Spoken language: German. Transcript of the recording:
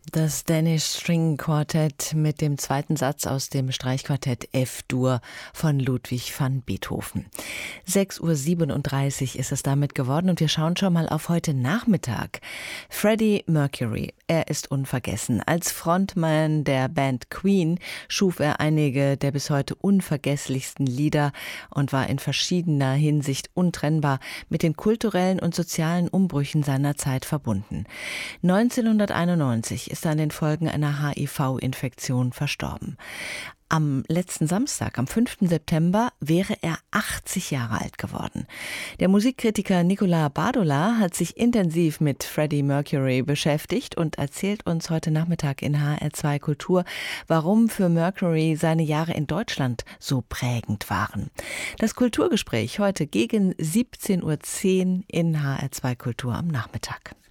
Das Danish String Quartet mit dem zweiten Satz aus dem Streichquartett F-Dur von Ludwig van Beethoven. 6:37 Uhr ist es damit geworden und wir schauen schon mal auf heute Nachmittag. Freddie Mercury, er ist unvergessen. Als Frontmann der Band Queen schuf er einige der bis heute unvergesslichsten Lieder und war in verschiedener Hinsicht untrennbar mit den kulturellen und sozialen Umbrüchen seiner Zeit verbunden. 1991 ist er an den Folgen einer HIV-Infektion verstorben. Am letzten Samstag, am 5. September, wäre er 80 Jahre alt geworden. Der Musikkritiker Nicolas Bardola hat sich intensiv mit Freddie Mercury beschäftigt und erzählt uns heute Nachmittag in HR2 Kultur, warum für Mercury seine Jahre in Deutschland so prägend waren. Das Kulturgespräch heute gegen 17:10 Uhr in HR2 Kultur am Nachmittag.